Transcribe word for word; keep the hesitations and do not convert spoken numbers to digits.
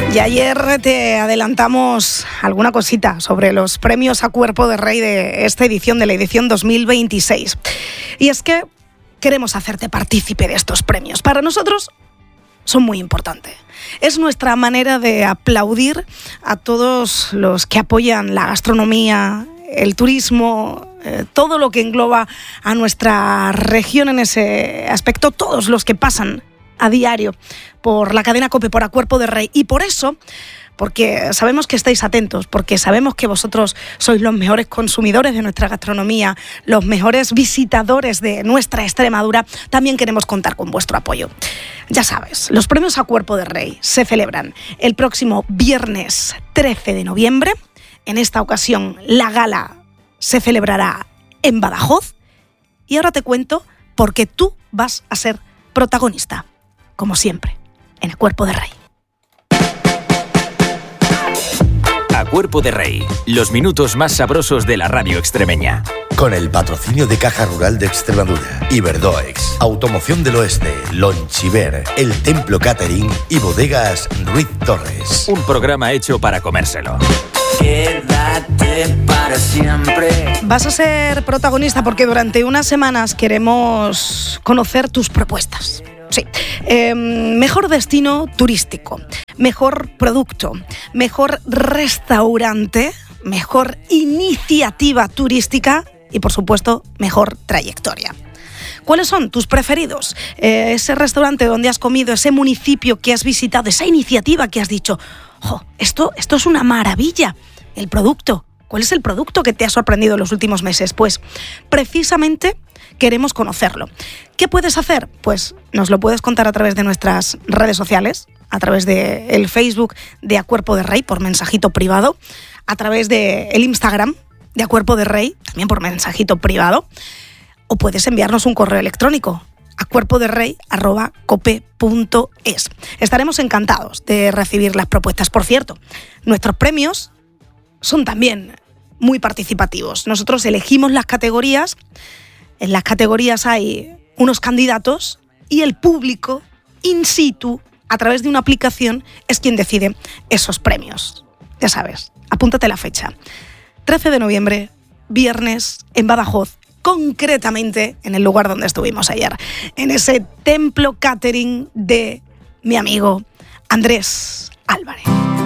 Y ayer te adelantamos alguna cosita sobre los premios a Cuerpo de Rey de esta edición, de la edición dos mil veintiséis. Y es que queremos hacerte partícipe de estos premios. Para nosotros son muy importantes. Es nuestra manera de aplaudir a todos los que apoyan la gastronomía, el turismo, eh, todo lo que engloba a nuestra región en ese aspecto, todos los que pasan a diario por la cadena COPE, por A Cuerpo de Rey. Y por eso, porque sabemos que estáis atentos, porque sabemos que vosotros sois los mejores consumidores de nuestra gastronomía, los mejores visitadores de nuestra Extremadura, también queremos contar con vuestro apoyo. Ya sabes, los premios A Cuerpo de Rey se celebran el próximo viernes trece de noviembre. En esta ocasión, la gala se celebrará en Badajoz. Y ahora te cuento por qué tú vas a ser protagonista, como siempre, en A Cuerpo de Rey. A Cuerpo de Rey, los minutos más sabrosos de la radio extremeña. Con el patrocinio de Caja Rural de Extremadura, Iberdoex, Automoción del Oeste, Lonchiver, El Templo Catering y Bodegas Ruiz Torres. Un programa hecho para comérselo. Quédate para siempre. Vas a ser protagonista porque durante unas semanas queremos conocer tus propuestas. Sí, eh, mejor destino turístico, mejor producto, mejor restaurante, mejor iniciativa turística y, por supuesto, mejor trayectoria. ¿Cuáles son tus preferidos? Eh, ese restaurante donde has comido, ese municipio que has visitado, esa iniciativa que has dicho, ¡oh, esto, esto es una maravilla! El producto. ¿Cuál es el producto que te ha sorprendido en los últimos meses? Pues precisamente queremos conocerlo. ¿Qué puedes hacer? Pues nos lo puedes contar a través de nuestras redes sociales, a través del Facebook de A Cuerpo de Rey por mensajito privado, a través del Instagram de A Cuerpo de Rey, también por mensajito privado, o puedes enviarnos un correo electrónico a cuerpoderrey arroba cope punto es. Estaremos encantados de recibir las propuestas. Por cierto, nuestros premios son también muy participativos. Nosotros elegimos las categorías. En las categorías hay unos candidatos y el público in situ, a través de una aplicación, es quien decide esos premios. Ya sabes, apúntate la fecha. trece de noviembre, viernes, en Badajoz, concretamente en el lugar donde estuvimos ayer, en ese Templo Catering de mi amigo Andrés Álvarez.